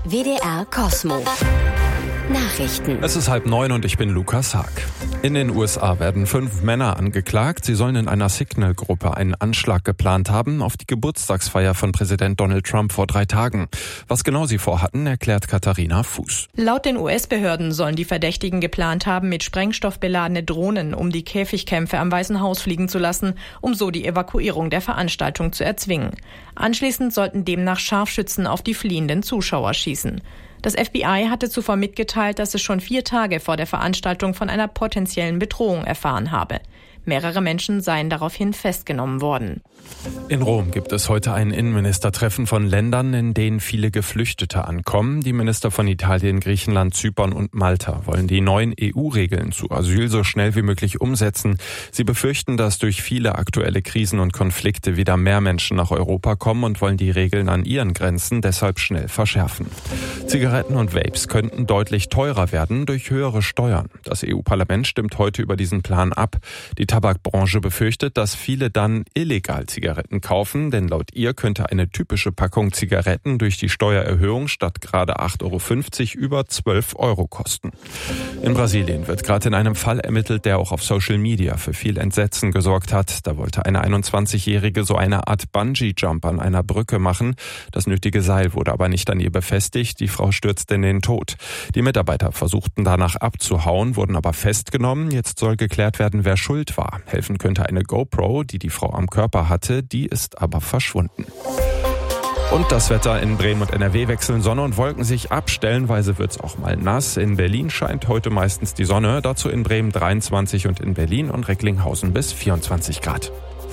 WDR Cosmo. Nachrichten. Es ist 8:30 und ich bin Lukas Haag. In den USA werden 5 Männer angeklagt. Sie sollen in einer Signal-Gruppe einen Anschlag geplant haben auf die Geburtstagsfeier von Präsident Donald Trump vor 3 Tagen. Was genau sie vorhatten, erklärt Katharina Fuß. Laut den US-Behörden sollen die Verdächtigen geplant haben, mit Sprengstoff beladene Drohnen um die Käfigkämpfe am Weißen Haus fliegen zu lassen, um so die Evakuierung der Veranstaltung zu erzwingen. Anschließend sollten demnach Scharfschützen auf die fliehenden Zuschauer schießen. Das FBI hatte zuvor mitgeteilt, dass es schon 4 Tage vor der Veranstaltung von einer potenziellen Bedrohung erfahren habe. Mehrere Menschen seien daraufhin festgenommen worden. In Rom gibt es heute ein Innenministertreffen von Ländern, in denen viele Geflüchtete ankommen. Die Minister von Italien, Griechenland, Zypern und Malta wollen die neuen EU-Regeln zu Asyl so schnell wie möglich umsetzen. Sie befürchten, dass durch viele aktuelle Krisen und Konflikte wieder mehr Menschen nach Europa kommen und wollen die Regeln an ihren Grenzen deshalb schnell verschärfen. Zigaretten und Vapes könnten deutlich teurer werden durch höhere Steuern. Das EU-Parlament stimmt heute über diesen Plan ab. Die Tabakbranche befürchtet, dass viele dann illegal Zigaretten kaufen, denn laut ihr könnte eine typische Packung Zigaretten durch die Steuererhöhung statt gerade 8,50 € über 12 € kosten. In Brasilien wird gerade in einem Fall ermittelt, der auch auf Social Media für viel Entsetzen gesorgt hat. Da wollte eine 21-Jährige so eine Art Bungee-Jump an einer Brücke machen. Das nötige Seil wurde aber nicht an ihr befestigt. Die Frau stürzte in den Tod. Die Mitarbeiter versuchten danach abzuhauen, wurden aber festgenommen. Jetzt soll geklärt werden, wer schuld war. Helfen könnte eine GoPro, die die Frau am Körper hatte, die ist aber verschwunden. Und das Wetter in Bremen und NRW wechseln Sonne und Wolken sich ab. Stellenweise wird's auch mal nass. In Berlin scheint heute meistens die Sonne. Dazu in Bremen 23 und in Berlin und Recklinghausen bis 24 Grad.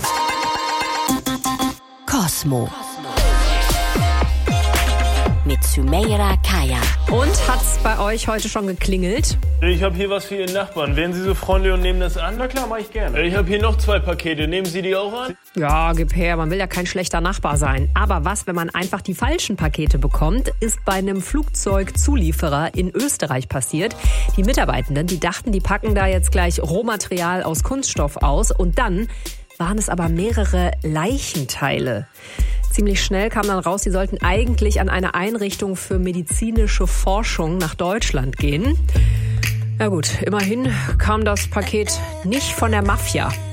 Cosmo. Mit Sümeyra Kaya. Und hat's bei euch heute schon geklingelt? Ich habe hier was für Ihren Nachbarn. Wären Sie so freundlich und nehmen das an? Na klar, mach ich gerne. Ich habe hier noch 2 Pakete. Nehmen Sie die auch an? Ja, gib her. Man will ja kein schlechter Nachbar sein. Aber was, wenn man einfach die falschen Pakete bekommt, ist bei einem Flugzeugzulieferer in Österreich passiert. Die Mitarbeitenden, die dachten, die packen da jetzt gleich Rohmaterial aus Kunststoff aus. Und dann waren es aber mehrere Leichenteile. Ziemlich schnell kam dann raus, sie sollten eigentlich an eine Einrichtung für medizinische Forschung nach Deutschland gehen. Na gut, immerhin kam das Paket nicht von der Mafia.